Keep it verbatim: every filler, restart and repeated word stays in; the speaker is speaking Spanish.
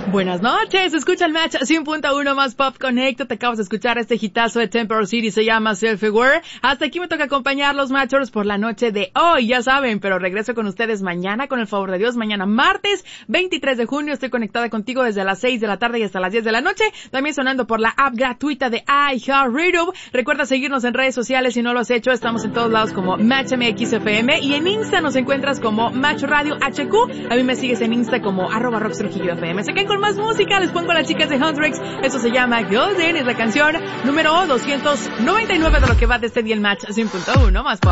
Buenas noches, escucha el Match cien punto uno más Pop Connect. Te acabas de escuchar este hitazo de Temper City, se llama Self-Aware. Hasta aquí me toca acompañar los Matchers por la noche de hoy, ya saben, pero regreso con ustedes mañana, con el favor de Dios, mañana martes veintitrés de junio. Estoy conectada contigo desde las seis de la tarde y hasta las diez de la noche, también sonando por la app gratuita de iHeartRadio. Recuerda seguirnos en redes sociales si no lo has hecho, estamos en todos lados como Match M X F M y en Insta nos encuentras como Match Radio H Q. A mí me sigues en Insta como arroba Rox Trujillo F M. Se quedan con más música, les pongo a las chicas de Huntrix. Eso se llama Golden, es la canción número doscientos noventa y nueve de lo que va de este día el Match cien punto uno más Pop.